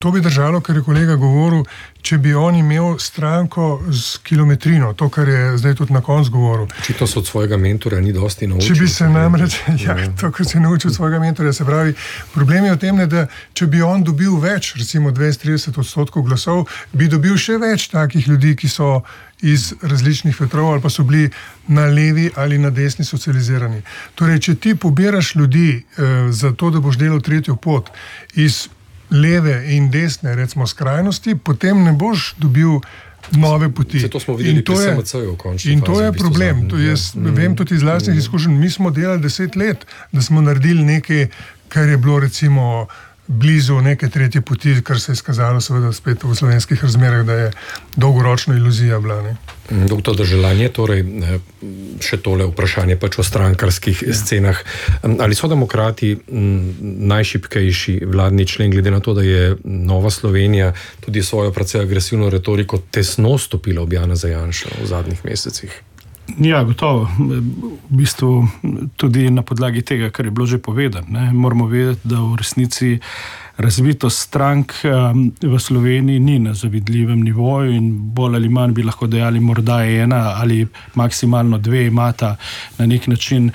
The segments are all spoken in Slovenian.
To bi držalo, kar je kolega govoril, če bi on imel stranko z kilometrino, to, kar je zdaj tudi na koncu govoril. Očitno se od svojega mentorja ni dosti naučil. Če bi se namreč, to, kar se je naučil od svojega mentorja, se pravi, problem je v tem, da če bi on dobil več, recimo 20-30% glasov, bi dobil še več takih ljudi, ki so iz različnih vetrov ali pa so bili na levi ali na desni socializirani. Torej, če ti pobiraš ljudi za to, da boš delal tretjo pot iz leve in desne, recimo skrajnosti, potem ne boš dobil nove poti. To smo videli pri SMC-ju v končni fazi. In to je problem. Jaz vem tudi iz lastnih izkušenj. Mi smo delali 10 let, da smo naredili nekaj, kar je bilo recimo blizu neke tretje poti, kar se je izkazalo seveda spet v slovenskih razmerah, da je dolgoročna iluzija bila. Doktor Deželanje, torej še tole vprašanje pač o strankarskih scenah. Ali so demokrati najšibkejši vladni člen, glede na to, da je Nova Slovenija tudi svojo precej agresivno retoriko tesno stopila ob Janeza Janšo v zadnjih mesecih? Ja, gotovo. V bistvu tudi na podlagi tega, kar je bilo že povedano. Moramo vedeti, da v resnici razvitost strank v Sloveniji ni na zavidljivem nivoju in bolj ali manj bi lahko dejali morda ena ali maksimalno dve imata na nek način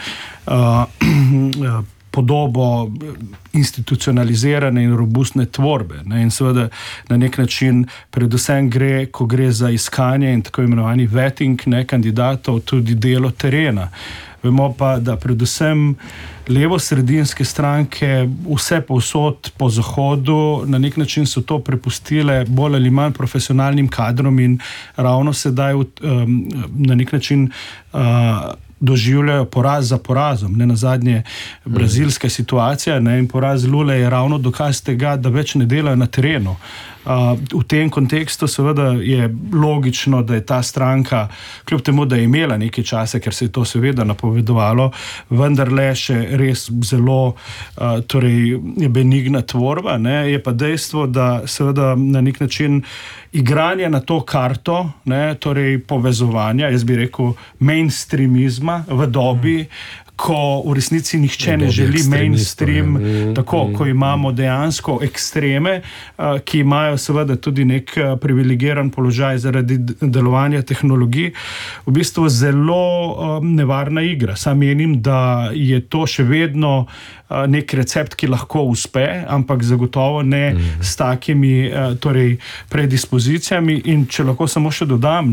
podobo institucionalizirane in robustne tvorbe. In seveda na nek način predvsem gre, ko gre za iskanje in tako imenovani vetting kandidatov, tudi delo terena. Vemo pa, da predvsem levo-sredinske stranke vse povsod po zahodu na nek način so to prepustile bolj ali manj profesionalnim kadrom in ravno sedaj na nek način doživljajo poraz za porazom. Nenazadnje brazilska situacija in poraz Lule je ravno dokaz tega, da več ne delajo na terenu. V tem kontekstu seveda je logično, da je ta stranka, kljub temu, da je imela nekaj časa, ker se je to seveda napovedovalo, vendarle še res zelo benigna tvorba. Je pa dejstvo, da seveda na nek način igranje na to karto, torej povezovanja, jaz bi rekel mainstreamizma v dobi, ko v resnici nihče ne želi mainstream, tako, ko imamo dejansko ekstreme, ki imajo seveda tudi nek privilegiran položaj zaradi delovanja tehnologij, v bistvu zelo nevarna igra. Sam menim, da je to še vedno nek recept, ki lahko uspe, ampak zagotovo ne s takimi predispozicijami. In če lahko samo še dodam,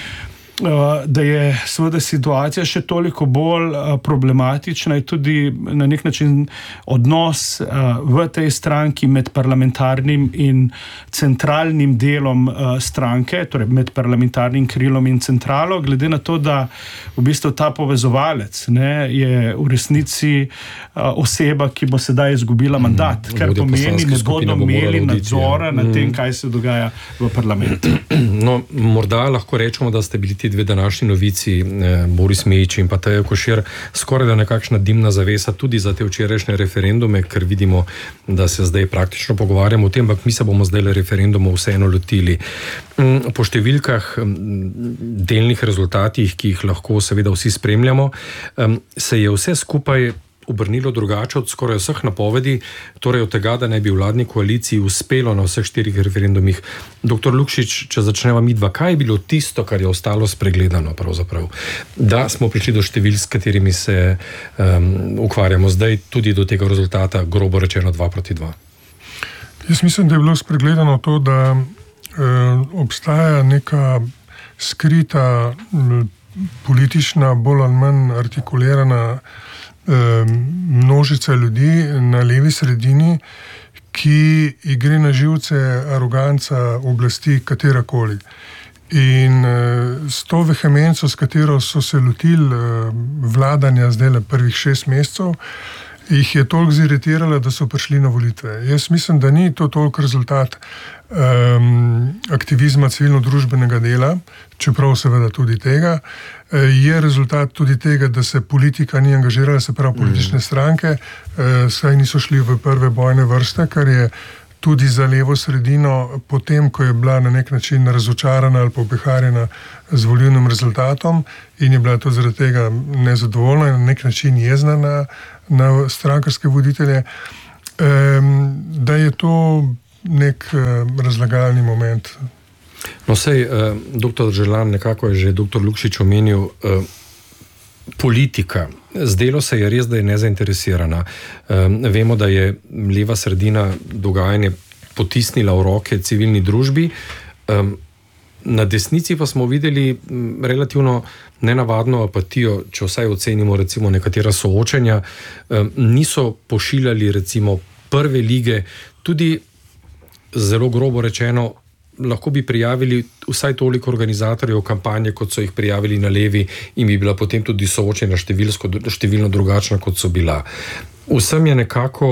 da je seveda situacija še toliko bolj problematična, je tudi na nek način odnos v tej stranki med parlamentarnim in centralnim delom stranke, torej med parlamentarnim krilom in centralo, glede na to, da v bistvu ta povezovalec je v resnici oseba, ki bo sedaj izgubila mandat, kar pomeni, ne bodo imeli nadzora nad tem, kaj se dogaja v parlamentu. No, morda lahko rečemo, da ste bili ti dve današnji novici, Boris Mejić in pa Taja Košir, skoraj da nekakšna dimna zavesa tudi za te včerajšnje referendume, ker vidimo, da se zdaj praktično pogovarjamo o tem, ampak mi se bomo zdaj referendumov vseeno lotili. Po številkah, delnih rezultatih, ki jih lahko seveda vsi spremljamo, se je vse skupaj obrnilo drugače od skoraj vseh napovedi, torej od tega, da naj bi vladni koaliciji uspelo na vseh 4 referendumih. Doktor Lukšič, če začneva midva, kaj je bilo tisto, kar je ostalo spregledano pravzaprav? Da smo prišli do številk, s katerimi se ukvarjamo zdaj, tudi do tega rezultata, grobo rečeno 2-2. Jaz mislim, da je bilo spregledano to, da obstaja neka skrita politična, bolj ali manj artikulirana množica ljudi na levi sredini, ki gre na živce aroganca oblasti katerakoli. In s to vehemenco, s katero so se lotili vladanja zdaj prvih 6 mesecev, jih je toliko ziritirala, da so prišli na volitve. Jaz mislim, da ni to toliko rezultat aktivizma civilno-družbenega dela, čeprav seveda tudi tega, je rezultat tudi tega, da se politika ni angažirala, se pravi politične stranke, saj niso šli v prve bojne vrste, kar je tudi za levo sredino, potem, ko je bila na nek način razočarana ali popeharjena z volilnim rezultatom in je bila to zaradi tega nezadovoljna in na nek način jezna na strankarske voditelje, da je to nek razlagalni moment. No, sej, doktor Želan, nekako je že doktor Lukšič omenil, politika. Zdelo se je res, da je nezainteresirana. Vemo, da je leva sredina dogajanje potisnila v roke civilni družbi. Na desnici pa smo videli relativno nenavadno apatijo, če vsaj ocenimo recimo nekatera soočenja, niso pošiljali recimo prve lige, tudi zelo grobo rečeno, lahko bi prijavili vsaj toliko organizatorjev kampanje, kot so jih prijavili na levi in bi bila potem tudi soočena številno drugačna, kot so bila. Vsem je nekako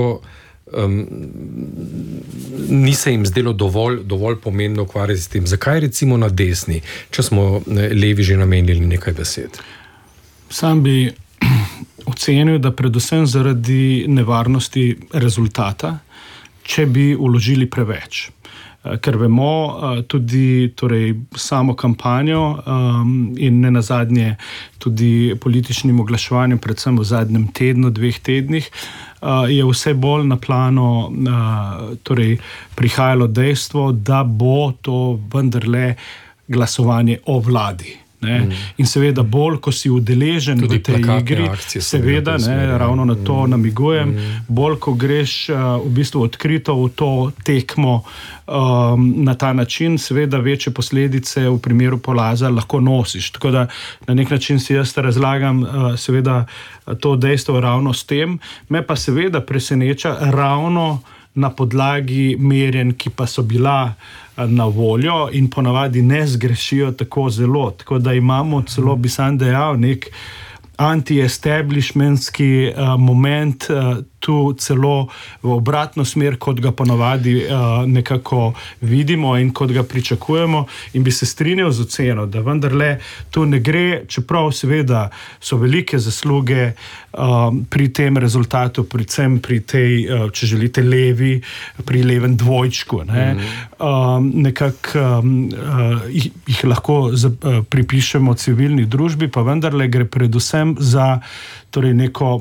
ni se jim zdelo dovolj pomembno ukvarjati s tem. Zakaj recimo na desni, če smo levi že namenili nekaj besed? Sam bi ocenil, da predvsem zaradi nevarnosti rezultata, če bi vložili preveč. Ker vemo tudi samo kampanjo in ne nazadnje tudi političnim oglaševanjem, predvsem v zadnjem tednu, 2 tednih, je vse bolj na plano prihajalo dejstvo, da bo to vendarle glasovanje o vladi. In seveda bolj, ko si udeležen v tej igri, seveda, ravno na to namigujem, bolj, ko greš v bistvu odkrito v to tekmo na ta način, seveda večje posledice v primeru poraza lahko nosiš. Tako da na nek način si jaz razlagam seveda to dejstvo ravno s tem. Me pa seveda preseneča ravno na podlagi merjenj, ki pa so bila na voljo in ponavadi ne zgrešijo tako zelo. Tako da imamo celo, bi sam dejal, nek anti-establishmentski moment tu celo v obratno smer, kot ga ponavadi nekako vidimo in kot ga pričakujemo, in bi se strinjal z oceno, da vendarle tu ne gre, čeprav seveda so velike zasluge pri tem rezultatu, predvsem pri tej, če želite, levi, pri levem dvojčku. Nekako jih lahko pripišemo civilni družbi, pa vendarle gre predvsem za neko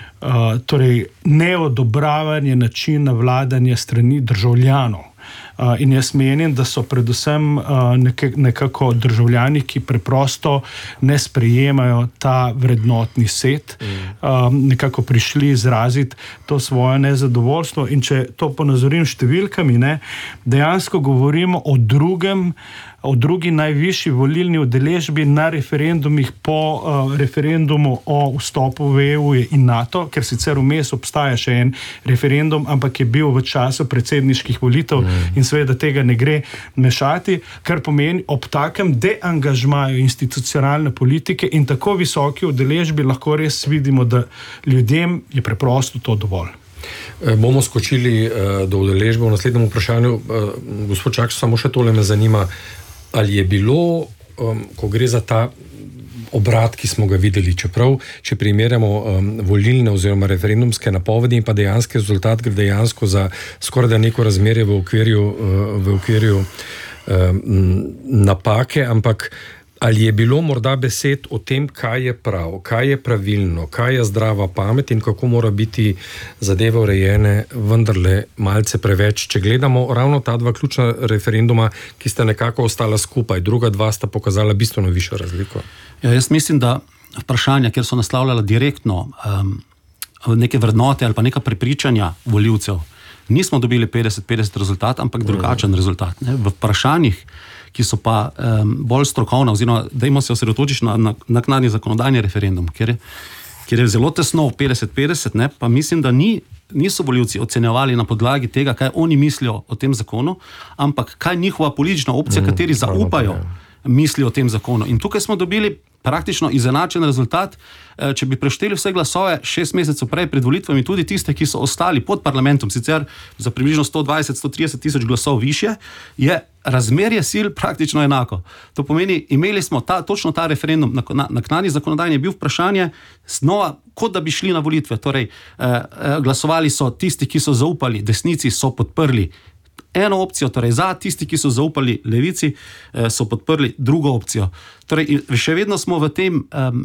neodobravanje načina vladanja strani državljanov. In jaz menim, da so predvsem nekako državljani, ki preprosto ne sprejemajo ta vrednotni set, nekako prišli izraziti to svoje nezadovoljstvo. In če to ponazorim številkami, dejansko govorimo o drugi najvišji volilni udeležbi na referendumih po referendumu o vstopu v EU in NATO, ker sicer vmes obstaja še en referendum, ampak je bil v času predsedniških volitev in seveda tega ne gre mešati, kar pomeni ob takem deangažmaju institucionalne politike in tako visoki udeležbi lahko res vidimo, da ljudem je preprosto to dovolj. Bomo skočili do udeležbe v naslednjem vprašanju. Gospod Čakš, samo še tole me zanima, ali je bilo, ko gre za ta obrat, ki smo ga videli, čeprav, če primerjamo volilne oziroma referendumske napovedi in pa dejanski rezultat, gre dejansko za skoraj da neko razmerje v okvirju napake, ampak ali je bilo morda besed o tem, kaj je prav, kaj je pravilno, kaj je zdrava pamet in kako mora biti zadeve urejene, vendarle malce preveč. Če gledamo ravno ta 2 ključna referenduma, ki sta nekako ostala skupaj, druga 2 sta pokazala bistveno višjo razliko. Ja, jaz mislim, da vprašanja, kjer so naslavljala direktno neke vrednote ali pa neka prepričanja volivcev, nismo dobili 50-50 rezultat, ampak drugačen rezultat. V vprašanjih, ki so pa bolj strokovna, oziroma dajmo se osredotočiti na naknadni zakonodajni referendum, kjer je zelo tesno 50-50, pa mislim, da niso volivci ocenjevali na podlagi tega, kaj oni mislijo o tem zakonu, ampak kaj njihova politična opcija, kateri zaupajo, misli o tem zakonu. In tukaj smo dobili praktično izenačen rezultat. Če bi prešteli vse glasove 6 mesecev prej pred volitvami, tudi tiste, ki so ostali pod parlamentom, sicer za približno 120-130 tisoč glasov više, je razmerje sil praktično enako. To pomeni, imeli smo točno ta referendum, naknadni zakonodajni je bil vprašanje znova, kot da bi šli na volitve. Torej, glasovali so tisti, ki so zaupali desnici, so podprli eno opcijo, torej za, tisti, ki so zaupali levici, so podprli drugo opcijo. Torej, še vedno smo v tem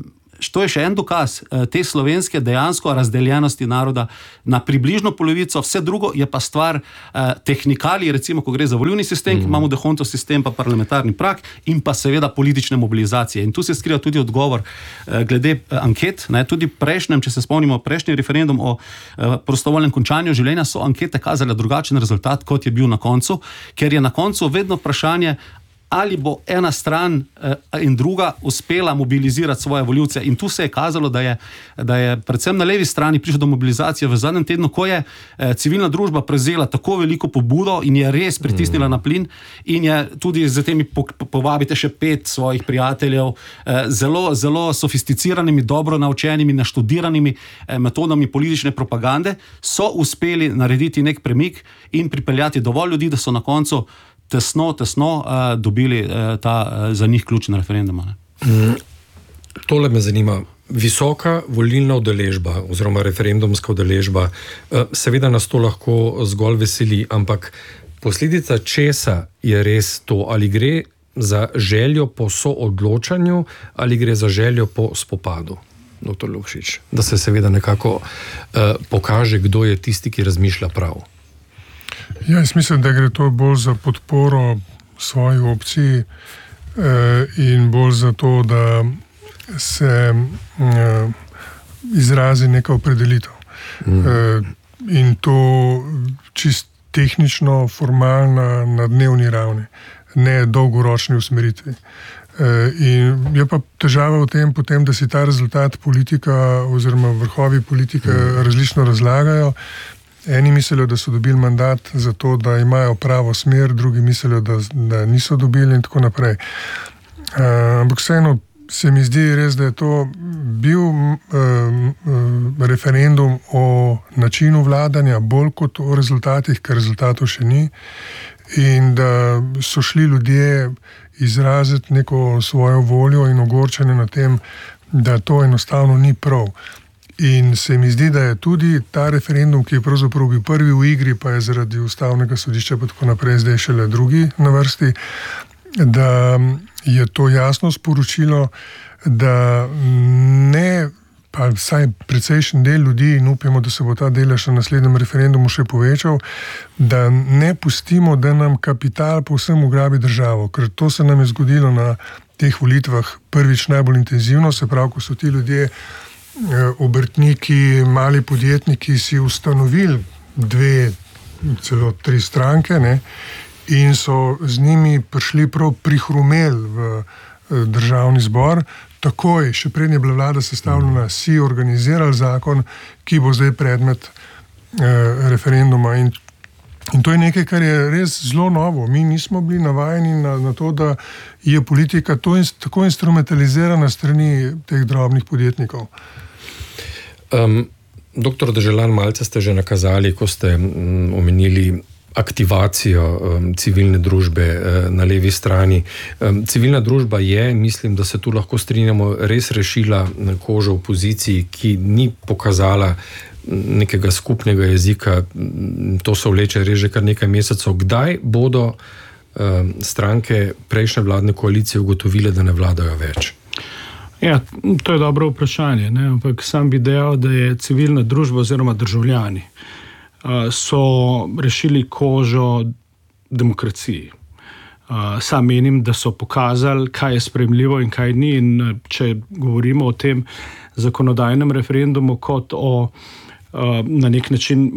to je še en dokaz te slovenske dejansko razdeljenosti naroda na približno polovico, vse drugo je pa stvar tehnikalij, recimo, ko gre za volilni sistem, imamo D'Hondtov sistem, pa parlamentarni prag in pa seveda politične mobilizacije. In tu se skriva tudi odgovor glede anket, ne, tudi prejšnjem, če se spomnimo, prejšnji referendum o prostovoljnem končanju življenja, so ankete kazale drugačen rezultat, kot je bil na koncu, ker je na koncu vedno vprašanje, ali bo ena stran in druga uspela mobilizirati svoje volivce. In tu se je kazalo, da je predvsem na levi strani prišlo do mobilizacije v zadnjem tednu, ko je civilna družba prevzela tako veliko pobudo in je res pritisnila na plin in je tudi z temi povabite še 5 svojih prijateljev, zelo, zelo sofisticiranimi, dobro naučenimi, naštudiranimi metodami politične propagande, so uspeli narediti nek premik in pripeljati dovolj ljudi, da so na koncu tesno dobili ta za njih ključna referenduma. Tole me zanima. Visoka volilna udeležba oziroma referendumska udeležba, seveda nas to lahko zgolj veseli, ampak posledica česa je res to? Ali gre za željo po soodločanju ali gre za željo po spopadu? Dr. Lukšič, da se seveda nekako pokaže, kdo je tisti, ki razmišlja prav. Ja, jaz mislim, da gre to bolj za podporo svoji opciji in bolj za to, da se izrazi neka opredelitev. In to čist tehnično, formalno, na dnevni ravni, ne dolgoročni usmeritvi. In je pa težava v tem potem, da si ta rezultat politika oziroma vrhovi politike različno razlagajo. Eni mislijo, da so dobili mandat za to, da imajo pravo smer, drugi mislijo, da niso dobili in tako naprej. Ampak vseeno se mi zdi res, da je to bil referendum o načinu vladanja, bolj kot o rezultatih, ker rezultatov še ni. In da so šli ljudje izraziti neko svojo voljo in ogorčenje na tem, da to enostavno ni prav. In se mi zdi, da je tudi ta referendum, ki je pravzaprav bil prvi v igri, pa je zaradi ustavnega sodišča pa tako naprej zdaj šele drugi na vrsti, da je to jasno sporočilo, da ne, pa vsaj precejšen del ljudi, in upamo, da se bo ta delež na naslednjem referendumu še povečal, da ne pustimo, da nam kapital povsem ugrabi državo, ker to se nam je zgodilo na teh volitvah prvič najbolj intenzivno, se pravi, ko so ti ljudje obrtniki, mali podjetniki si ustanovili 2, celo 3 stranke, ne, in so z njimi prišli prav prihrumeli v državni zbor, takoj, še prednje bila vlada sestavljena, si organizirali zakon, ki bo zdaj predmet referenduma. In to je nekaj, kar je res zelo novo. Mi nismo bili navajeni na to, da je politika tako instrumentalizirana strani teh drobnih podjetnikov. Doktor Deželan, malce ste že nakazali, ko ste omenili aktivacijo civilne družbe na levi strani. Civilna družba je, mislim, da se tu lahko strinjamo, res rešila kožo v poziciji, ki ni pokazala nekega skupnega jezika. To se vleče res že kar nekaj mesecev. Kdaj bodo stranke prejšnje vladne koalicije ugotovile, da ne vladajo več? Ja, to je dobro vprašanje, ne? Ampak sam bi dejal, da je civilna družba oziroma državljani so rešili kožo demokraciji. Sam menim, da so pokazali, kaj je sprejemljivo in kaj ni, in če govorimo o tem zakonodajnem referendumu kot o na nek način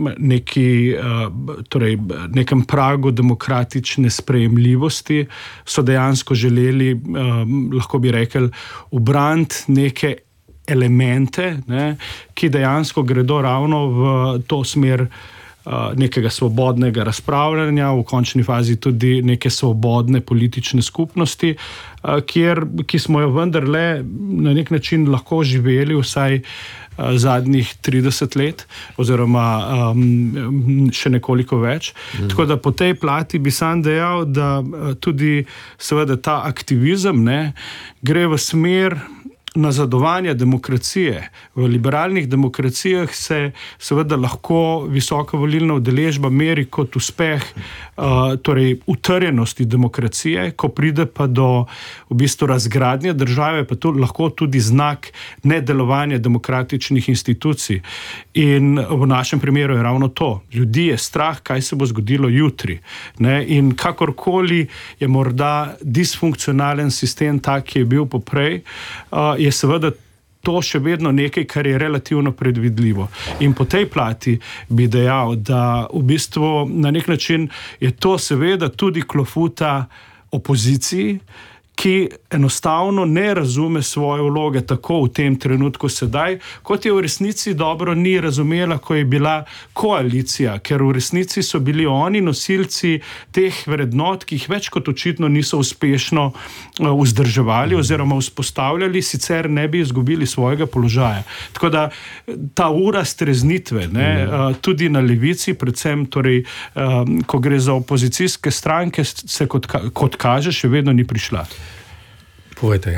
nekem pragu demokratične sprejemljivosti, so dejansko želeli, lahko bi rekli, ubraniti neke elemente, ne, ki dejansko gredo ravno v to smer nekega svobodnega razpravljanja, v končni fazi tudi neke svobodne politične skupnosti, ki smo jo vendarle na nek način lahko živeli vsaj zadnjih 30 let oziroma še nekoliko več. Tako da po tej plati bi sam dejal, da tudi seveda ta aktivizem, ne, gre v smer nazadovanja demokracije. V liberalnih demokracijah se seveda lahko visoka volilna udeležba meri kot uspeh torej utrjenosti demokracije, ko pride pa do v bistvu razgradnje države, pa to lahko tudi znak nedelovanja demokratičnih institucij. In v našem primeru je ravno to. Ljudi je strah, kaj se bo zgodilo jutri. Ne? In kakorkoli je morda disfunkcionalen sistem tak, ki je bil poprej, je seveda to še vedno nekaj, kar je relativno predvidljivo. In po tej plati bi dejal, da v bistvu na nek način je to seveda tudi klofuta opoziciji, ki enostavno ne razume svoje vloge tako v tem trenutku sedaj, kot je v resnici dobro ni razumela, ko je bila koalicija, ker v resnici so bili oni nosilci teh vrednot, ki jih več kot očitno niso uspešno vzdrževali oziroma vzpostavljali, sicer ne bi izgubili svojega položaja. Tako da ta ura streznitve, tudi na levici, predvsem torej, ko gre za opozicijske stranke, se kot kaže, še vedno ni prišla. Povejte,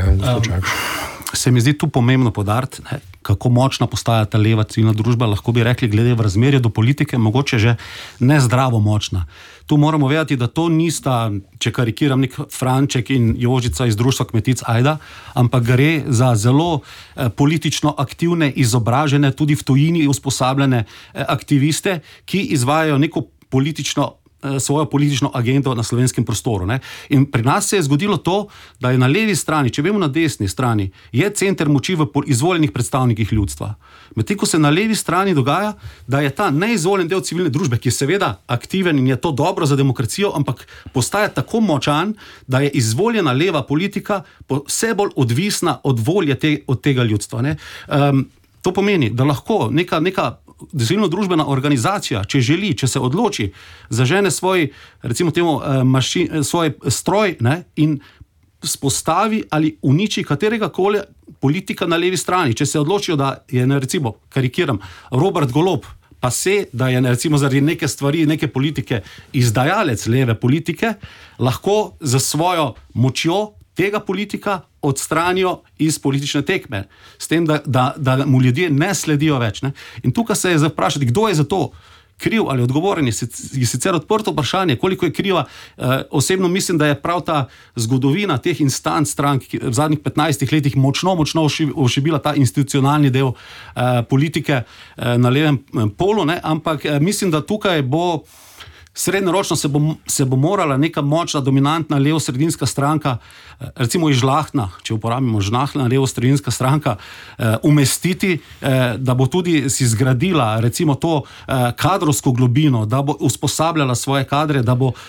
se mi zdi tu pomembno poudariti, kako močna postaja ta leva civilna družba, lahko bi rekli, glede v razmerju do politike, mogoče že nezdravo močna. Tu moramo vedeti, da to nista, če karikiram, nek Franček in Jožica iz društva Kmetic Ajda, ampak gre za zelo politično aktivne, izobražene, tudi v tujini usposabljene aktiviste, ki izvajajo neko svojo politično agendo na slovenskem prostoru. Ne? In pri nas se je zgodilo to, da je na levi strani, če vemo na desni strani, je center moči v izvoljenih predstavnikih ljudstva. Medtem ko se na levi strani dogaja, da je ta neizvoljen del civilne družbe, ki je seveda aktiven in je to dobro za demokracijo, ampak postaja tako močan, da je izvoljena leva politika vse bolj odvisna od volje od tega ljudstva. Ne? To pomeni, da lahko neka civilno-družbena organizacija, če želi, če se odloči, zažene svoj, recimo temu, svoj stroj, ne, in spostavi ali uniči kateregakoli politika na levi strani. Če se odločijo, da je, recimo, karikiram, Robert Golob, pa da je, recimo, zaradi neke stvari, neke politike izdajalec leve politike, lahko za svojo močjo tega politika odstranijo iz politične tekme, s tem, da mu ljudje ne sledijo več. Ne? In tukaj se je vprašati, kdo je za to kriv ali odgovoren, je sicer odprto vprašanje, koliko je kriva. Osebno mislim, da je prav ta zgodovina teh instanc strank v zadnjih 15 letih močno ošibila ta institucionalni del politike na levem polu, ne? Ampak mislim, da tukaj bo srednjeročno se bo morala neka močna, dominantna levo-sredinska stranka, recimo Žlahna, če uporabimo Žlahna, levo-sredinska stranka, umestiti, da bo tudi si zgradila recimo to kadrovsko globino, da bo usposabljala svoje kadre, da bo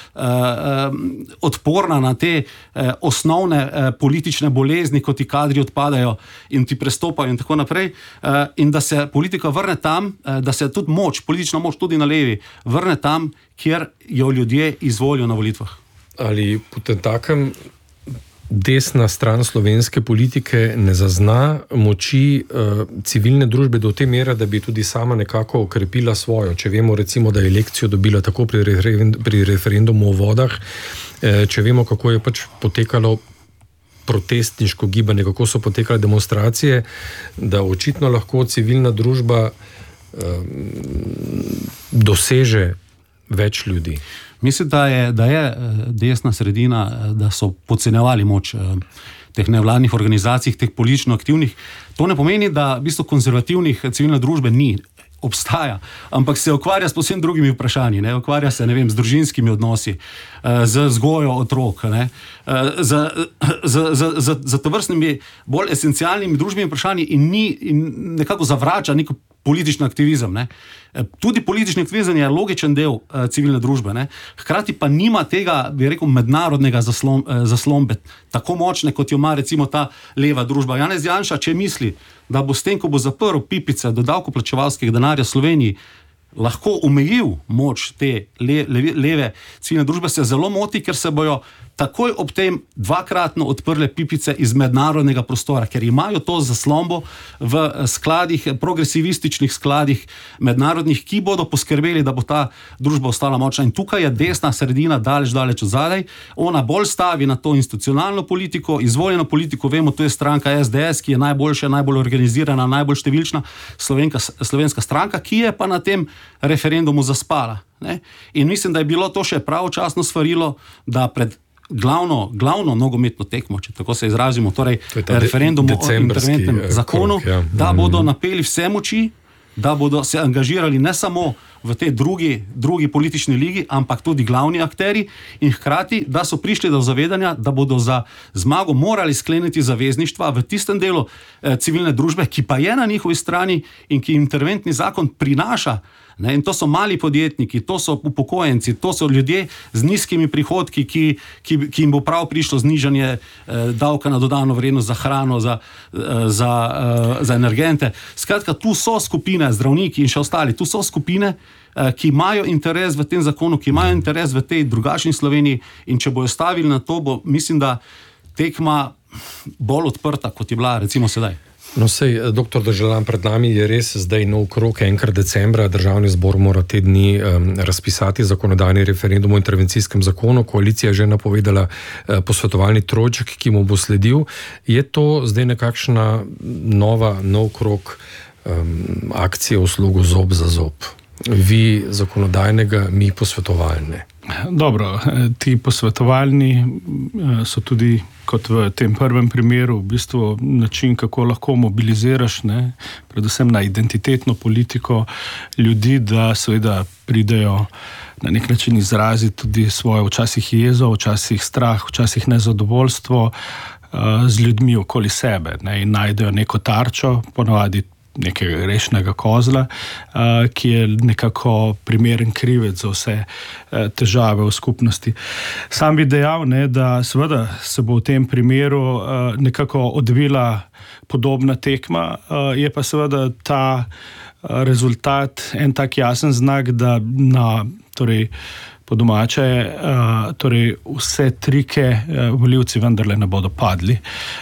odporna na te osnovne politične bolezni, ko ti kadri odpadajo in ti prestopajo in tako naprej, in da se politika vrne tam, da se tudi politična moč tudi na levi vrne tam, kjer jo ljudje izvolijo na volitvah. Ali potem takem desna stran slovenske politike ne zazna moči civilne družbe do te mere, da bi tudi sama nekako okrepila svojo? Če vemo recimo, da je lekcijo dobila tako pri referendumu o vodah, če vemo, kako je pač potekalo protestniško gibanje, kako so potekale demonstracije, da očitno lahko civilna družba doseže več ljudi. Mislim, da je desna sredina, da so podcenjevali moč teh nevladnih organizacij, teh politično aktivnih. To ne pomeni, da v bistvu konzervativnih civilne družbe ni, obstaja, ampak se ukvarja s povsem drugimi vprašanji, ne? Ukvarja se, ne vem, z družinskimi odnosi, z vzgojo otrok, ne? Z tovrstnimi bolj esencialnimi družbenimi vprašanji in nekako zavrača neko politični aktivizem. Ne? Tudi politični aktivizem je logičen del civilne družbe, ne? Hkrati pa nima tega, bi rekel, mednarodnega zaslombe, tako močne, kot jo ima recimo ta leva družba. Janez Janša, če misli, da bo s tem, ko bo zaprl pipice do davkoplačevalskega denarja Sloveniji, lahko omejil moč te leve civilne družbe, se zelo moti, ker se bojo takoj ob tem dvakratno odprle pipice iz mednarodnega prostora, ker imajo to zaslombo v skladih, progresivističnih skladih mednarodnih, ki bodo poskrbeli, da bo ta družba ostala močna. In tukaj je desna sredina daleč odzadaj. Ona bolj stavi na to institucionalno politiko, izvoljeno politiko, vemo, to je stranka SDS, ki je najboljša, najbolj organizirana, najbolj številčna slovenska stranka, ki je pa na tem referendumu zaspala. Ne? In mislim, da je bilo to še pravočasno svarilo, da pred glavno nogometno tekmo, če tako se izrazimo, torej referendum o interventnem zakonu, da bodo napeli vse moči, da bodo se angažirali ne samo v tej drugi politični ligi, ampak tudi glavni akteri in hkrati, da so prišli do zavedanja, da bodo za zmago morali skleniti zavezništva v tistem delu civilne družbe, ki pa je na njihovi strani in ki interventni zakon prinaša. Ne, in to so mali podjetniki, to so upokojenci, to so ljudje z nizkimi prihodki, ki jim bo prav prišlo znižanje davka na dodano vrednost za hrano, za energente. Skratka, tu so skupine, zdravniki in še ostali, tu so skupine, ki imajo interes v tem zakonu, ki imajo interes v tej drugačni Sloveniji in če bojo stavili na to, bo, mislim, da tekma bolj odprta, kot je bila recimo sedaj. No, sej, doktor Deželan, pred nami je res zdaj nov krog, enkrat decembra, Državni zbor mora te dni razpisati zakonodajni referendum o intervencijskem zakonu, koalicija je že napovedala posvetovalni trojček, ki mu bo sledil. Je to zdaj nekakšna nov krog akcije v slogu zob za zob? Vi zakonodajnega, mi posvetovalne. Dobro, ti posvetovalni so tudi, kot v tem prvem primeru, v bistvu način, kako lahko mobiliziraš, ne, predvsem na identitetno politiko ljudi, da seveda pridejo na nek način izraziti tudi svojo včasih jezo, včasih strah, včasih nezadovoljstvo z ljudmi okoli sebe, ne, in najdejo neko tarčo, ponavadi nekega rešnega kozla, ki je nekako primeren krivec za vse težave v skupnosti. Sam bi dejal, ne, da seveda se bo v tem primeru nekako odvila podobna tekma, je pa seveda ta rezultat en tak jasen znak, da torej po domače, torej vse trike volivci vendarle ne bodo padli.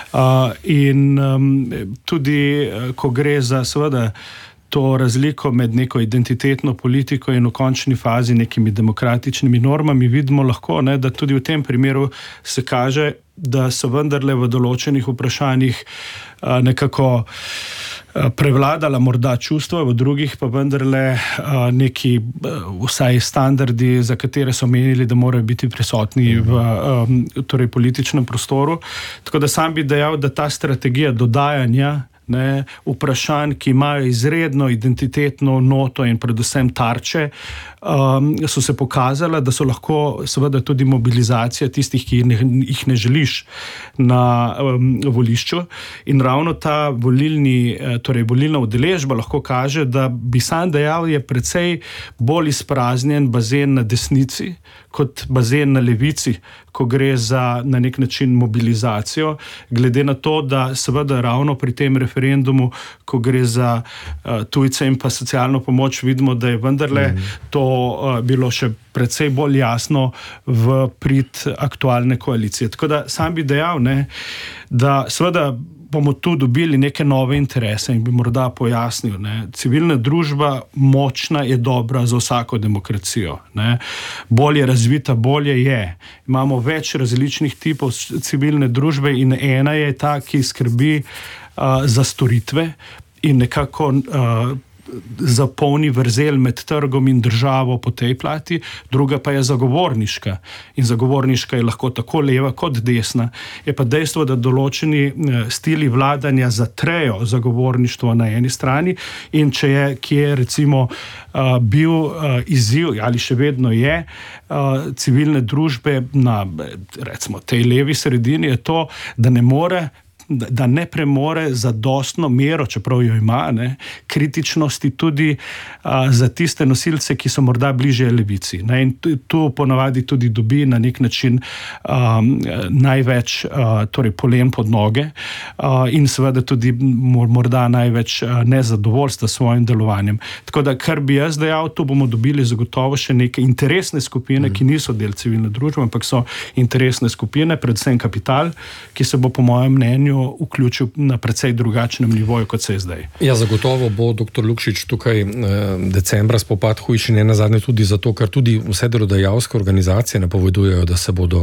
In tudi, ko gre za seveda to razliko med neko identitetno politiko in v končni fazi nekimi demokratičnimi normami, vidimo lahko, ne, da tudi v tem primeru se kaže, da so vendarle v določenih vprašanjih nekako prevladala morda čustva, v drugih pa vendarle neki vsaj standardi, za katere so menili, da morajo biti prisotni v torej političnem prostoru. Tako da sam bi dejal, da ta strategija dodajanja vprašanj, ki imajo izredno identitetno noto in predvsem tarče, so se pokazala, da so lahko seveda tudi mobilizacija tistih, ki jih ne želiš na volišču. In ravno ta volilna udeležba lahko kaže, da bi sam dejal, je precej bolj izpraznjen bazen na desnici kot bazen na levici, ko gre za na nek način mobilizacijo, glede na to, da seveda ravno pri tem referendumu, ko gre za tujce in pa socialno pomoč, vidimo, da je vendarle to bilo še precej bolj jasno v prid aktualne koalicije. Tako da sam bi dejal, ne, da seveda bomo tu dobili neke nove interese in bi morda pojasnil, ne, civilna družba močna je dobra za vsako demokracijo, ne. Bolje razvita, bolje je. Imamo več različnih tipov civilne družbe in ena je ta, ki skrbi za storitve in nekako zapolni vrzel med trgom in državo po tej plati, druga pa je zagovorniška. In zagovorniška je lahko tako leva kot desna. Je pa dejstvo, da določeni stili vladanja zatrejo zagovorništvo na eni strani in če je, ki je recimo bil izziv ali še vedno je civilne družbe na recimo tej levi sredini, je to, da ne more da ne premore zadostno mero, čeprav jo ima, ne, kritičnosti tudi za tiste nosilce, ki so morda bližje levici. Ne, in tu ponavadi tudi dobi na nek način največ torej polem pod noge in seveda tudi morda največ nezadovoljstva s svojim delovanjem. Tako da, kar bi jaz dejal, tu bomo dobili zagotovo še neke interesne skupine, ki niso del civilne družbe, ampak so interesne skupine, predvsem kapital, ki se bo po mojem mnenju vključil na precej drugačnem nivoju, kot se je zdaj. Ja, zagotovo bo dr. Lukšič tukaj decembra spopad hujši, ne nazadnje tudi zato, ker tudi vse delodajalske organizacije napovedujejo, da se bodo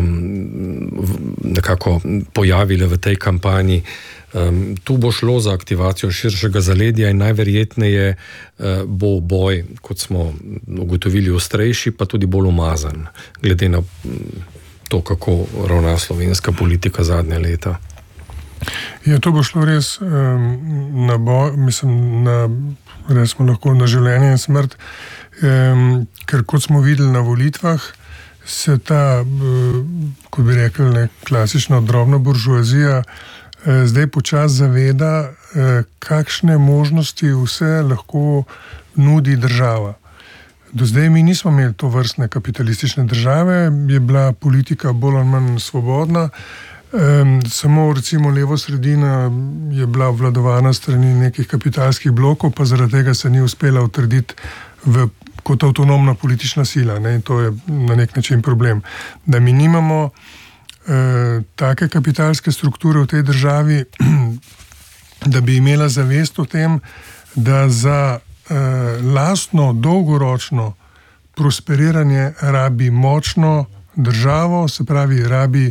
nekako pojavile v tej kampanji. Tu bo šlo za aktivacijo širšega zaledja in najverjetneje bo boj, kot smo ugotovili, ostrejši, pa tudi bolj umazan, glede na to, kako ravna slovenska politika zadnja leta. Ja, to bo šlo res na boj, mislim, resmo lahko na življenje in smrt, ker kot smo videli na volitvah, se ta, kot bi rekli, klasična drobna buržoazija zdaj počasi zaveda, kakšne možnosti vse lahko nudi država. Do zdaj mi nismo imeli to vrstne kapitalistične države, je bila politika bolj ali manj svobodna, samo recimo levo sredina je bila obvladovana strani nekih kapitalskih blokov, pa zaradi tega se ni uspela utrditi kot avtonomna politična sila, ne? In to je na nek način problem. Da mi nimamo take kapitalske strukture v tej državi, da bi imela zavest o tem, da za lastno, dolgoročno prosperiranje rabi močno državo, se pravi, rabi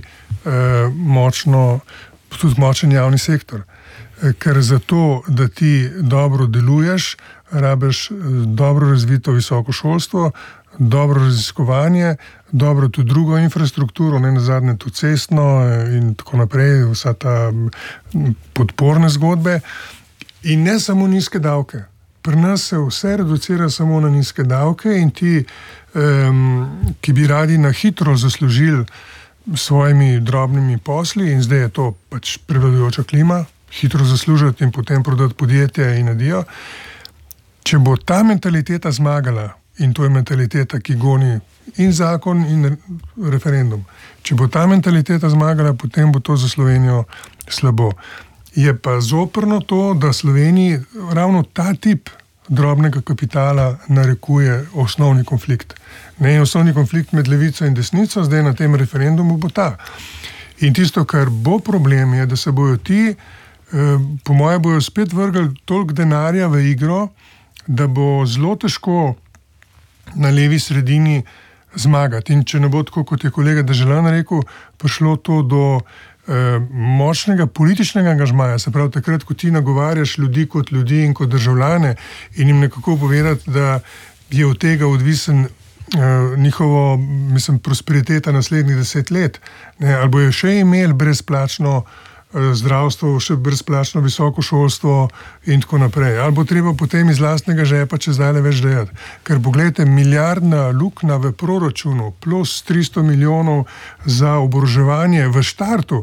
tudi močen javni sektor. Ker zato, da ti dobro deluješ, rabiš dobro razvito visoko šolstvo, dobro raziskovanje, dobro tudi drugo infrastrukturo, ne nazadnje tudi cestno in tako naprej, vsa ta podporne zgodbe. In ne samo nizke davke. Pri nas se vse reducira samo na nizke davke in ti, ki bi radi na hitro zaslužili svojimi drobnimi posli, in zdaj je to pač prevladujoča klima, hitro zaslužiti in potem prodati podjetje in nadijo. Če bo ta mentaliteta zmagala, in to je mentaliteta, ki goni in zakon in referendum, če bo ta mentaliteta zmagala, potem bo to za Slovenijo slabo. Je pa zoprno to, da Sloveniji ravno ta tip drobnega kapitala narekuje osnovni konflikt. Ne, osnovni konflikt med levico in desnico, zdaj na tem referendumu bo ta. In tisto, kar bo problem, je, da se bojo ti, po moje bojo spet vrgli toliko denarja v igro, da bo zelo težko na levi sredini zmagati. In če ne bo tako, kot je kolega Deželan rekel, prišlo to do močnega političnega angažmaja, se pravi takrat, ko ti nagovarjaš ljudi kot ljudi in kot državljane in jim nekako povedati, da je od tega odvisen njihovo, mislim, prosperiteta naslednjih 10 let. Ne, ali bojo še imeli brezplačno zdravstvo, še brezplačno visoko šolstvo in tako naprej. Ali bo treba potem iz lastnega žepa čez dalje več dajati. Ker pogledajte, milijardna luknja v proračunu plus 300 milijonov za oboroževanje v štartu.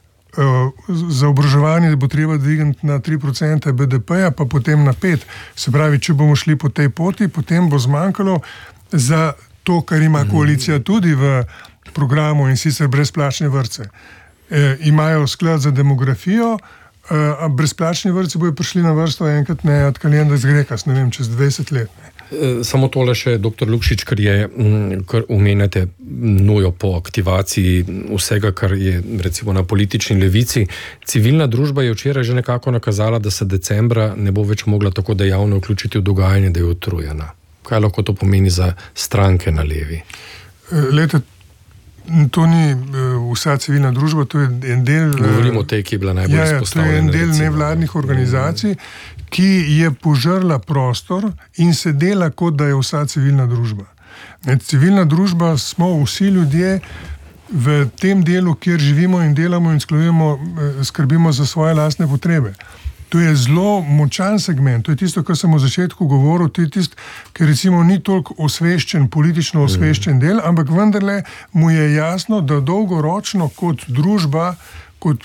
Za oboroževanje bo treba dvigniti na 3% BDP-ja, pa potem na 5%. Se pravi, če bomo šli po tej poti, potem bo zmanjkalo za to, kar ima koalicija tudi v programu, in sicer brezplačne vrtce. Imajo sklad za demografijo, a brezplačni vrtci bojo prišli na vrsto enkrat, ne, od kalenda z Grekas, ne vem, čez 20 let. Samo tole še, dr. Lukšič, kar omenjate nujo po aktivaciji vsega, kar je recimo na politični levici. Civilna družba je včeraj že nekako nakazala, da se decembra ne bo več mogla tako dejavno vključiti v dogajanje, da je utrujena. Kaj lahko to pomeni za stranke na levi? Lete, to ni vsa civilna družba, to je en del... Govorimo o tej, ki je bila najbolj izpostavljena. To je en del nevladnih organizacij, ki je požrla prostor in se dela, kot da je vsa civilna družba. Civilna družba smo vsi ljudje v tem delu, kjer živimo in delamo in skrbimo za svoje lastne potrebe. To je zelo močan segment, to je tisto, kar sem v začetku govoril, to je tisto, ker recimo ni toliko osveščen, politično osveščen del, ampak vendarle mu je jasno, da dolgoročno kot družba, kot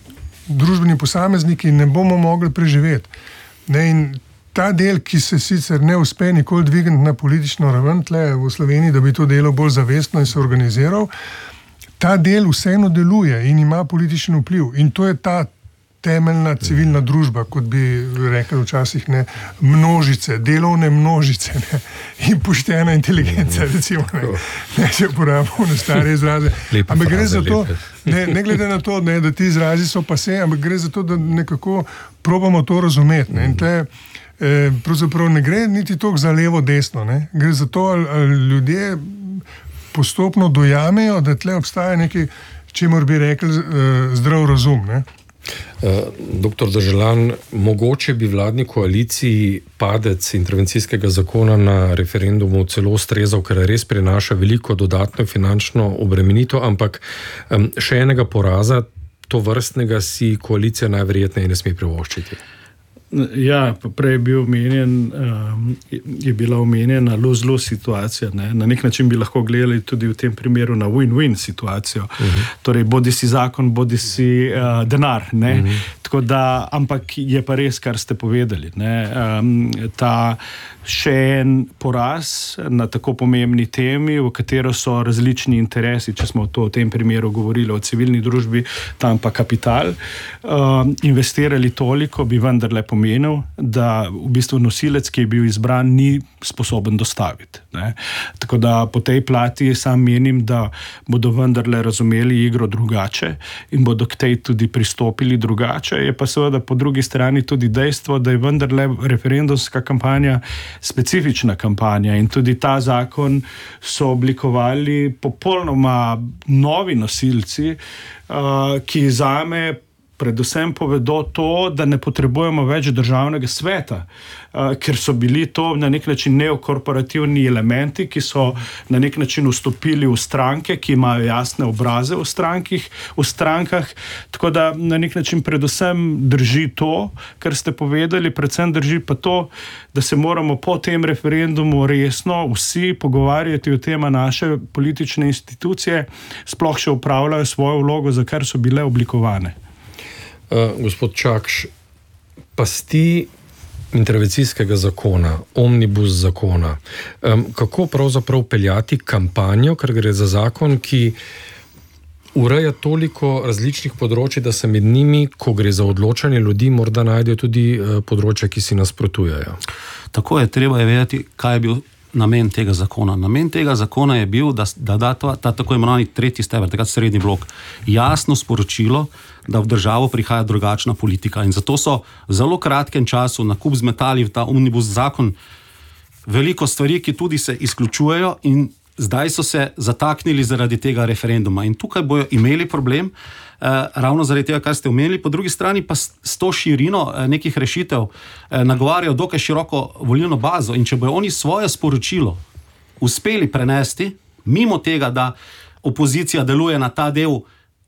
družbeni posamezniki ne bomo mogli preživeti. Ne, in ta del, ki se sicer ne uspe nikoli dvigniti na politično raven tle v Sloveniji, da bi to delo bolj zavestno in se organiziral, ta del vseeno deluje in ima političen vpliv. In to je ta temeljna civilna družba, kot bi rekli včasih, ne, množice, delovne množice, ne, in poštena inteligenca, recimo, ne če uporabimo na stare izraze. Ampak gre za to, ne glede na to, ne, da ti izrazi so pase, ampak gre za to, da nekako probamo to razumeti. Ne, in pravzaprav ne gre niti toliko za levo-desno, ne, gre za to, ali ljudje postopno dojamejo, da tle obstaja nekaj, čemur bi rekli zdrav razum, ne. Doktor Deželan, mogoče bi vladni koaliciji padec intervencijskega zakona na referendumu celo ustrezal, ker res prinaša veliko dodatno finančno obremenitev, ampak še enega poraza to vrstnega si koalicija najverjetneje ne sme privoščiti. Ja, prej je bila omenjena lose-lose situacija. Ne? Na nek način bi lahko gledali tudi v tem primeru na win-win situacijo. Torej, bodi si zakon, bodi si denar. Ne? Tako da, ampak je pa res, kar ste povedali. Ne? Ta še en poraz na tako pomembni temi, v katero so različni interesi, če smo to v tem primeru govorili o civilni družbi, tam pa kapital, investirali toliko, bi vendarle pomenil, da v bistvu nosilec, ki je bil izbran, ni sposoben dostaviti. Ne? Tako da po tej plati sam menim, da bodo vendarle razumeli igro drugače in bodo k tej tudi pristopili drugače. Je pa seveda po drugi strani tudi dejstvo, da je vendarle referendumska kampanja specifična kampanja in tudi ta zakon so oblikovali popolnoma novi nosilci, ki zame predvsem povedo to, da ne potrebujemo več državnega sveta, ker so bili to na nek način neokorporativni elementi, ki so na nek način vstopili v stranke, ki imajo jasne obraze v strankah, tako da na nek način predvsem drži to, kar ste povedali, predvsem drži pa to, da se moramo po tem referendumu resno vsi pogovarjati o tem, a naše politične institucije sploh še upravljajo svojo vlogo, za kar so bile oblikovane. Gospod Čakš, pasti intervencijskega zakona, omnibus zakona, kako pravzaprav peljati kampanjo, ker gre za zakon, ki ureja toliko različnih področij, da se med njimi, ko gre za odločanje ljudi, morda najdejo tudi področja, ki si nasprotujejo. Tako je, treba je vedeti, kaj je bil namen tega zakona. Namen tega zakona je bil, da da ta tako imenovani tretji steber, takrat srednji blok, jasno sporočilo, da v državo prihaja drugačna politika. In zato so v zelo kratkem času na kup zmetali v ta omnibus zakon veliko stvari, ki tudi se izključujejo in zdaj so se zataknili zaradi tega referenduma. In tukaj bojo imeli problem, ravno zaradi tega, kar ste omenili, po drugi strani pa s to širino nekih rešitev nagovarjajo dokaj široko volilno bazo in če bojo oni svoje sporočilo uspeli prenesti, mimo tega, da opozicija deluje na ta del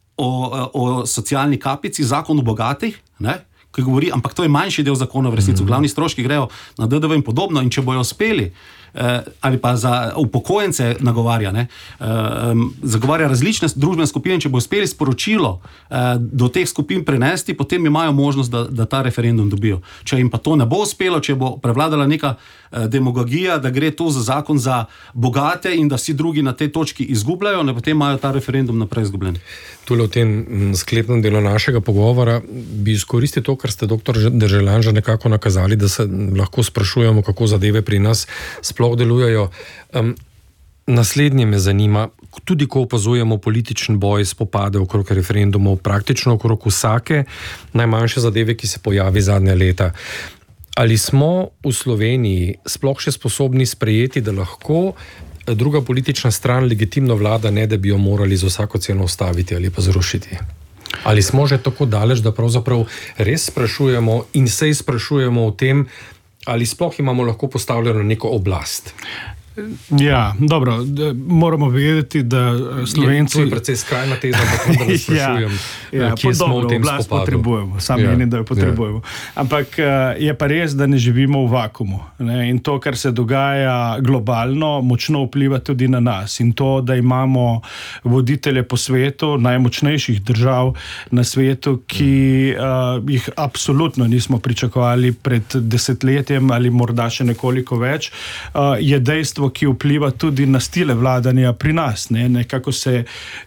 o socialni kapici, zakon o bogatih, ne, ki govori, ampak to je manjši del zakona v resnici, glavni stroški grejo na DDV in podobno in če bojo uspeli ali pa za upokojence nagovarja, zagovarja različne družbene skupine, če bo uspeli sporočilo do teh skupin prenesti, potem imajo možnost, da ta referendum dobijo. Če jim pa to ne bo uspelo, če bo prevladala neka demagogija, da gre to za zakon za bogate in da vsi drugi na tej točki izgubljajo, potem imajo ta referendum naprej izgubljen. Tule v tem sklepnem delu našega pogovora bi izkoristil to, kar ste doktor Deželan že nekako nakazali, da se lahko sprašujemo, kako zadeve pri nas sploh delujejo. Naslednje me zanima, tudi ko opazujemo političen boj, spopade okrog referendumov, praktično okrog vsake najmanjše zadeve, ki se pojavi zadnja leta. Ali smo v Sloveniji sploh še sposobni sprejeti, da lahko druga politična stran legitimno vlada, ne da bi jo morali za vsako ceno ustaviti ali pa zrušiti? Ali smo že tako daleč, da pravzaprav res sprašujemo in se sprašujemo o tem, ali sploh imamo lahko postavljeno neko oblast? Ja, dobro, moramo vedeti, da Slovenci... To je precej skrajna teza, ampak vendar ne sprašujem, kje smo v tem spopadu. Potrebujemo, sam menim, da jo potrebujemo. Ampak je pa res, da ne živimo v vakumu. Ne? In to, kar se dogaja globalno, močno vpliva tudi na nas. In to, da imamo voditelje po svetu, najmočnejših držav na svetu, ki jih absolutno nismo pričakovali pred desetletjem ali morda še nekoliko več, je dejstvo, ki vpliva tudi na stile vladanja pri nas. Nekako se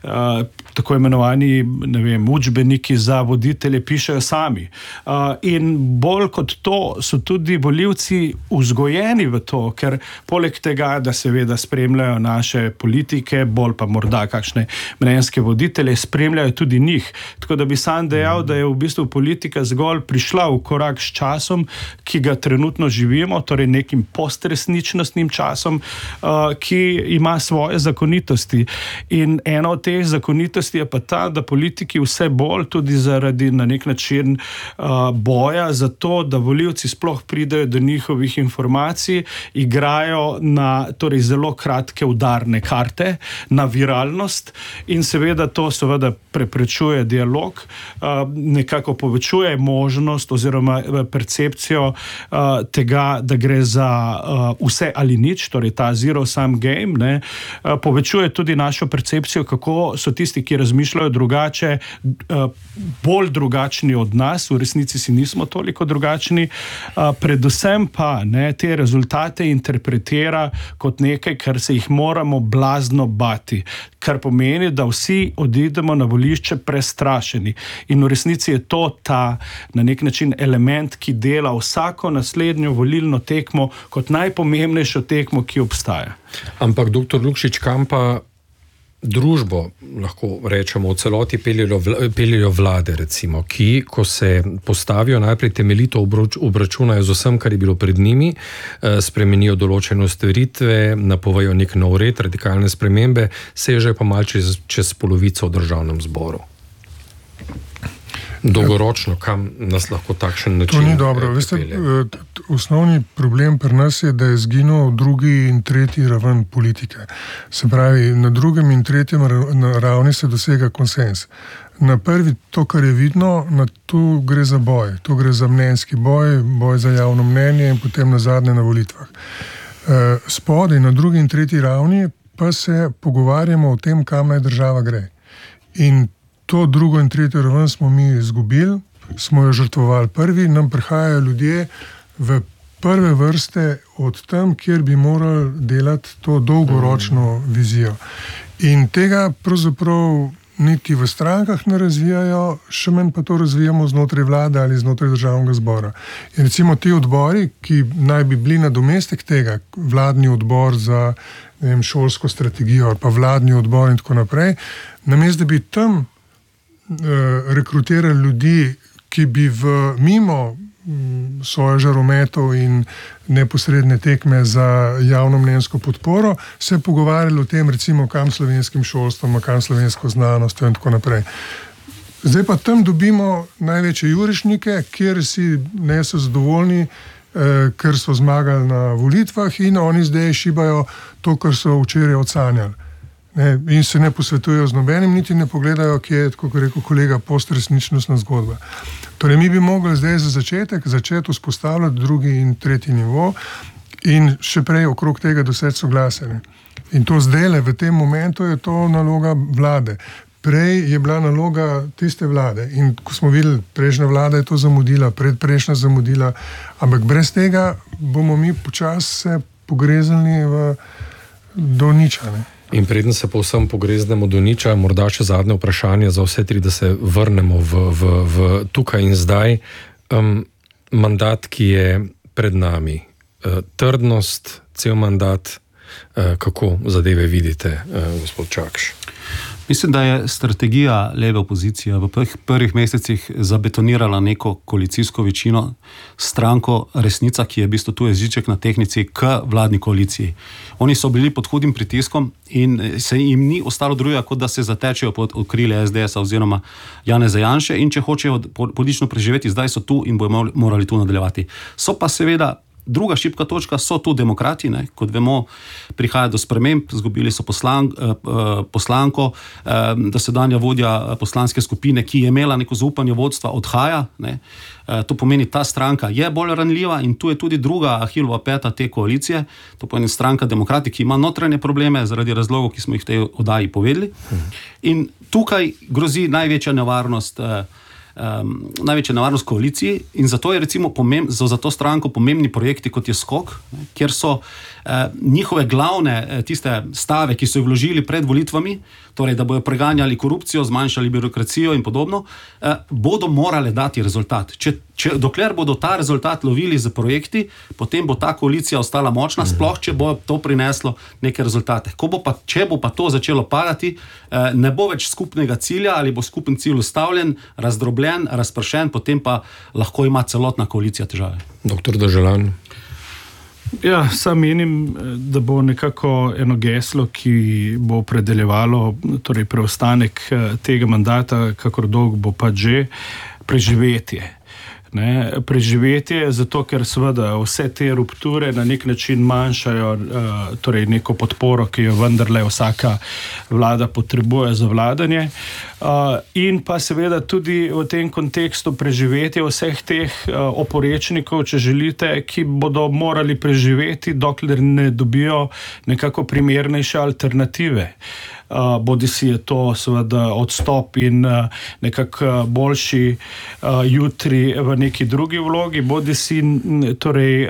tako imenovani, učbeniki za voditelje pišejo sami. In bolj kot to so tudi volivci vzgojeni v to, ker poleg tega, da seveda spremljajo naše politike, bolj pa morda kakšne mnenjske voditelje, spremljajo tudi njih. Tako da bi sam dejal, da je v bistvu politika zgolj prišla v korak s časom, ki ga trenutno živimo, torej nekim postresničnostnim časom, ki ima svoje zakonitosti. In ena od teh zakonitosti je pa ta, da politiki vse bolj tudi zaradi na nek način boja za to, da volivci sploh pridejo do njihovih informacij, igrajo na torej zelo kratke udarne karte, na viralnost in seveda to seveda preprečuje dialog, nekako povečuje možnost oziroma percepcijo tega, da gre za vse ali nič, torej ta zero-sum game, povečuje tudi našo percepcijo, kako so tisti, ki razmišljajo drugače, bolj drugačni od nas, v resnici si nismo toliko drugačni, predvsem pa te rezultate interpretira kot nekaj, kar se jih moramo blazno bati, kar pomeni, da vsi odidemo na volišče prestrašeni. In v resnici je to ta na nek način element, ki dela vsako naslednjo volilno tekmo kot najpomembnejšo tekmo, ki obstaja. Ampak, doktor Lukšič, kam pa družbo, lahko rečemo, v celoti peljejo vlade, recimo, ki, ko se postavijo, najprej temeljito obračunajo z vsem, kar je bilo pred njimi, spremenijo določene ustvaritve, napovejo nek nov red, radikalne spremembe, sežejo pa malce čez polovico v državnem zboru. Dolgoročno, kam nas lahko takšen način... To ni dobro. Veste, osnovni problem pri nas je, da je zginil drugi in tretji raven politike. Se pravi, na drugem in tretjem ravni se dosega konsens. Na prvi, to, kar je vidno, tu gre za boj. Tu gre za mnenjski boj, boj za javno mnenje in potem na zadnje na volitvah. Spodaj, na drugi in tretji ravni, pa se pogovarjamo o tem, kam naj država gre. In to drugo in tretjo raven smo mi izgubili, smo jo žrtvovali prvi, nam prihajajo ljudje v prve vrste od tam, kjer bi morali delati to dolgoročno vizijo. In tega pravzaprav niti v strankah ne razvijajo, še manj pa to razvijamo znotraj vlade ali znotraj državnega zbora. In recimo ti odbori, ki naj bi bili nadomestek tega, vladni odbor za šolsko strategijo ali pa vladni odbor in tako naprej, namesto da bi tam rekrutirali ljudi, ki bi mimo svoje žarometov in neposredne tekme za javno mnenjsko podporo se pogovarjali o tem, recimo, kam slovenskim šolstvom, kam slovensko znanostjo in tako naprej. Zdaj pa tam dobimo največje jurišnike, kjer si ne so zadovoljni, ker so zmagali na volitvah in oni zdaj šibajo to, kar so včeraj odsanjali. In se ne posvetujejo z nobenim, niti ne pogledajo, kje je, kot je rekel kolega, postresničnostna zgodba. Torej, mi bi mogli zdaj za začeti vzpostavljati drugi in tretji nivo in še prej okrog tega doseči soglasje. In to zdajle, v tem momentu, je to naloga vlade. Prej je bila naloga tiste vlade in ko smo videli, prejšnja vlada je to zamudila, predprejšnja zamudila, ampak brez tega bomo mi počasi se pogrezali do niča, In preden se povsem pogreznemo do niča, morda še zadnje vprašanje za vse tri, da se vrnemo v tukaj in zdaj. Mandat, ki je pred nami. Trdnost, cel mandat, kako zadeve vidite, gospod Čakš? Mislim, da je strategija leve opozicije v prvih mesecih zabetonirala neko koalicijsko večino, stranko Resnica, ki je v bistvu tu jeziček na tehnici, k vladni koaliciji. Oni so bili pod hudim pritiskom in se jim ni ostalo drugega, kot da se zatečejo pod okrilje SDS-a oziroma Janeza Janše in če hočejo politično preživeti, zdaj so tu in bojo morali tu nadaljevati. So pa seveda Druga šibka točka so tu demokrati, ne? Kot vemo, prihaja do sprememb, izgubili so poslanko, da sedanja vodja poslanske skupine, ki je imela neko zaupanje vodstva, odhaja, ne? To pomeni, ta stranka je bolj ranljiva in tu je tudi druga Ahilova peta te koalicije, to pomeni stranka Demokrati, ki ima notranje probleme zaradi razlogov, ki smo jih v tej oddaji povedali. In tukaj grozi največja nevarnost koaliciji in zato je recimo za to stranko pomembni projekti, kot je Skok, kjer so njihove glavne tiste stave, ki so jih vložili pred volitvami, torej da bojo preganjali korupcijo, zmanjšali birokracijo in podobno, bodo morale dati rezultat. Dokler bodo ta rezultat lovili z projekti, potem bo ta koalicija ostala močna, sploh če bo to prineslo neke rezultate. Če bo pa to začelo padati, ne bo več skupnega cilja ali bo skupen cilj ustavljen, razdrobljen, razpršen, potem pa lahko ima celotna koalicija težave. Dr. Deželan. Ja, sam menim, da bo nekako eno geslo, ki bo opredeljevalo torej preostanek tega mandata, kakor dolgo bo pa že, preživetje. Ne, preživetje, zato ker seveda vse te rupture na nek način manjšajo torej neko podporo, ki jo vendarle vsaka vlada potrebuje za vladanje. In pa seveda tudi v tem kontekstu preživetje vseh teh oporečnikov, če želite, ki bodo morali preživeti, dokler ne dobijo nekako primernejše alternative. Bodi si je to seveda odstop in nekako boljši jutri v neki drugi vlogi, bodi si torej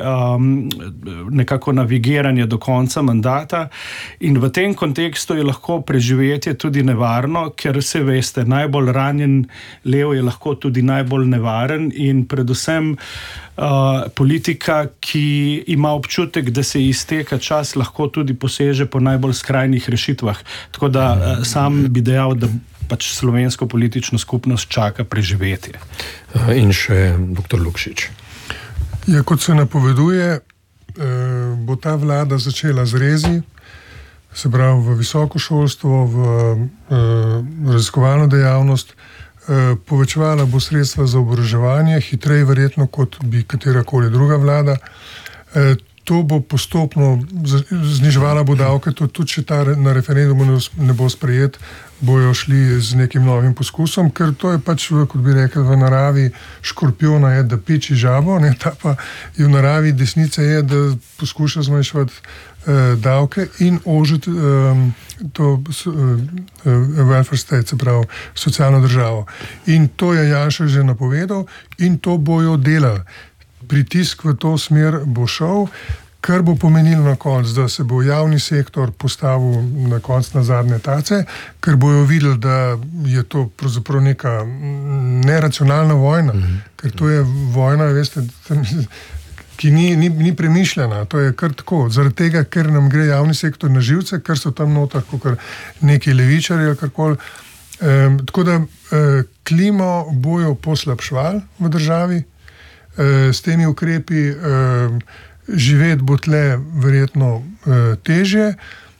nekako navigiranje do konca mandata, in v tem kontekstu je lahko preživetje tudi nevarno, ker se veste, najbolj ranjen lev je lahko tudi najbolj nevaren in predvsem politika, ki ima občutek, da se izteka čas, lahko tudi poseže po najbolj skrajnih rešitvah. Tako da sam bi dejal, da pač slovensko politično skupnost čaka preživetje. In še dr. Lukšič. Ja, kot se napoveduje, bo ta vlada začela z rezi, se pravi v visoko šolstvo, v raziskovalno dejavnost, povečevala bo sredstva za oboroževanje, hitreje verjetno, kot bi katerakoli druga vlada. To bo postopno zniževala bo davke, tudi če ta na referendumu ne bo sprejet, bojo šli z nekim novim poskusom, ker to je pač, kot bi rekel, v naravi škorpiona je, da piči žabo, ne, ta pa je v naravi desnice je, da poskuša zmanjševati davke in ožiti to welfare state, se pravi socialno državo. In to je Janša že napovedal in to bojo delali. Pritisk v to smer bo šel, kar bo pomenilo na koncu, da se bo javni sektor postavil na konc na zadnje tace, ker bojo videli, da je to pravzaprav neka neracionalna vojna, ker to je vojna, veste, ki ni premišljena, to je kar tako, zaradi tega, ker nam gre javni sektor na živce, ker so tam notah kakor neki levičari ali karkoli. Tako da klimo bojo poslabšvali v državi, s temi ukrepi živeti bo tle verjetno težje.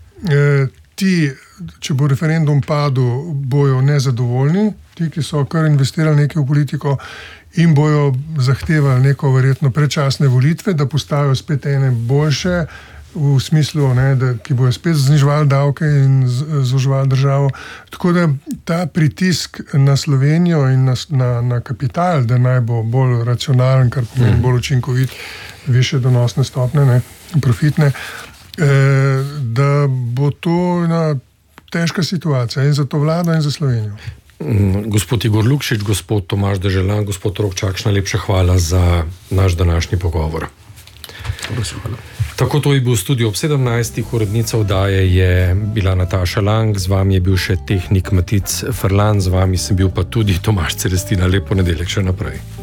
Ti, če bo referendum padel, bojo nezadovoljni, ti, ki so kar investirali nekaj v politiko in bojo zahtevali neko verjetno predčasne volitve, da postavijo spet ene boljše, v smislu, ne, ki bojo spet zniževali davke in zoževali državo. Tako da ta pritisk na Slovenijo in na kapital, da naj bo bolj racionalen, kar pomeni bolj učinkovit, više donosne stopne, ne, profitne, da bo to ena težka situacija in za to vlado in za Slovenijo. Gospod Igor Lukšič, gospod Tomaž Deželan, gospod Rok Čakš, najlepša hvala za naš današnji pogovor. Hvala. Tako to je bil studio ob 17. Urednica oddaje je bila Nataša Lang, z vami je bil še tehnik Matic Ferlan, z vami sem bil pa tudi Tomaž Celestina. Lep ponedeljek še naprej.